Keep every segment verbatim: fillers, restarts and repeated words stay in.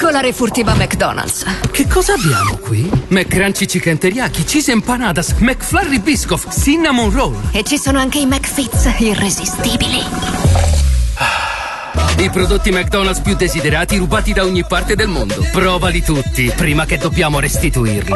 Ecco la refurtiva McDonald's. Che cosa abbiamo qui? McCrunchy Chicken Teriyaki, Cheese Empanadas, McFlurry Biscoff, Cinnamon Roll. E ci sono anche i McFits irresistibili. I prodotti McDonald's più desiderati rubati da ogni parte del mondo. Provali tutti prima che dobbiamo restituirli.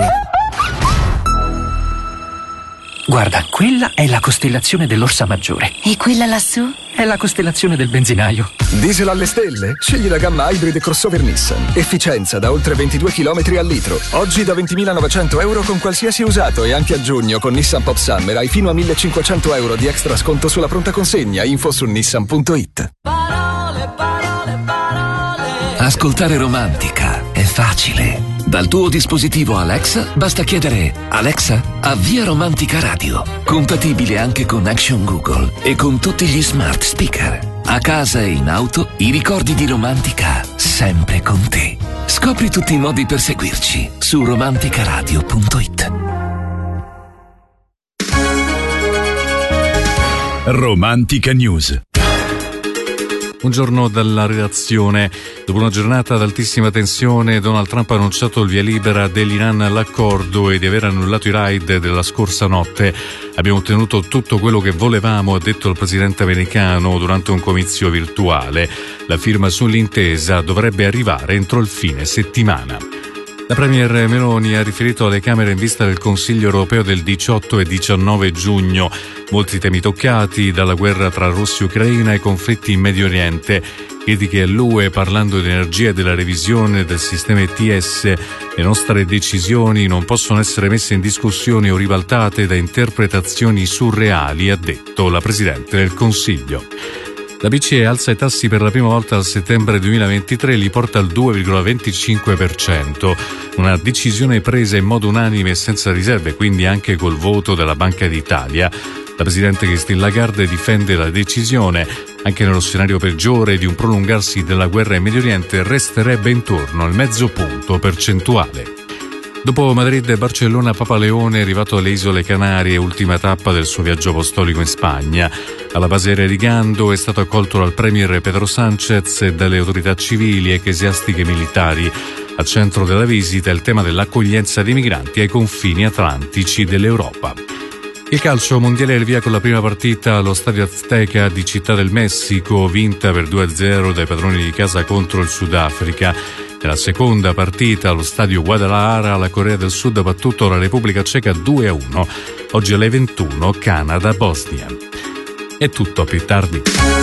Guarda, quella è la costellazione dell'Orsa Maggiore. E quella lassù? È la costellazione del benzinaio. Diesel alle stelle? Scegli la gamma Hybrid crossover Nissan. Efficienza da oltre ventidue chilometri al litro. Oggi da ventimilanovecento euro con qualsiasi usato e anche a giugno con Nissan Pop Summer hai fino a millecinquecento euro di extra sconto sulla pronta consegna. Info su nissan punto it. Parole, parole, parole. Ascoltare Romantica è facile. Dal tuo dispositivo Alexa basta chiedere: Alexa, avvia Romantica Radio. Compatibile anche con Action Google e con tutti gli smart speaker. A casa e in auto, i ricordi di Romantica sempre con te. Scopri tutti i modi per seguirci su romanticaradio punto it. Romantica News. Buongiorno dalla redazione. Dopo una giornata ad altissima tensione, Donald Trump ha annunciato il via libera dell'Iran all'accordo e di aver annullato i raid della scorsa notte. Abbiamo ottenuto tutto quello che volevamo, ha detto il presidente americano durante un comizio virtuale. La firma sull'intesa dovrebbe arrivare entro il fine settimana. La premier Meloni ha riferito alle Camere in vista del Consiglio europeo del diciotto e diciannove giugno. Molti temi toccati, dalla guerra tra Russia e Ucraina ai conflitti in Medio Oriente. Critiche all'U E parlando di energia e della revisione del sistema E T S. Le nostre decisioni non possono essere messe in discussione o ribaltate da interpretazioni surreali, ha detto la Presidente del Consiglio. La B C E alza i tassi per la prima volta dal settembre duemilaventitré e li porta al due virgola venticinque per cento. Una decisione presa in modo unanime e senza riserve, quindi anche col voto della Banca d'Italia. La Presidente Christine Lagarde difende la decisione. Anche nello scenario peggiore di un prolungarsi della guerra in Medio Oriente resterebbe intorno al mezzo punto percentuale. Dopo Madrid e Barcellona, Papa Leone è arrivato alle Isole Canarie, ultima tappa del suo viaggio apostolico in Spagna. Alla base aerea di Gando è stato accolto dal premier Pedro Sánchez e dalle autorità civili, ecclesiastiche e militari. Al centro della visita è il tema dell'accoglienza dei migranti ai confini atlantici dell'Europa. Il calcio mondiale è via con la prima partita allo Stadio Azteca di Città del Messico, vinta per due a zero dai padroni di casa contro il Sudafrica. Nella seconda partita allo Stadio Guadalajara, la Corea del Sud ha battuto la Repubblica Ceca due a uno. Oggi alle ventuno Canada-Bosnia. È tutto, a più tardi.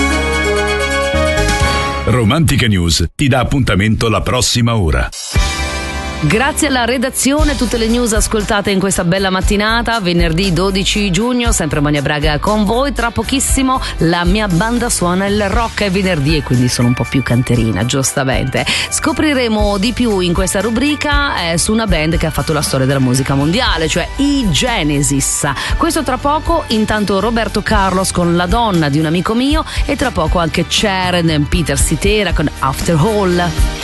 Romantica News ti dà appuntamento la prossima ora. Grazie alla redazione, tutte le news ascoltate in questa bella mattinata, venerdì dodici giugno, sempre Monia Braga con voi. Tra pochissimo la mia banda suona il rock, è venerdì e quindi sono un po' più canterina, giustamente. Scopriremo di più in questa rubrica eh, su una band che ha fatto la storia della musica mondiale, cioè i Genesis. Questo tra poco, intanto Roberto Carlos con La donna di un amico mio e tra poco anche Sharon e Peter Cetera con After All.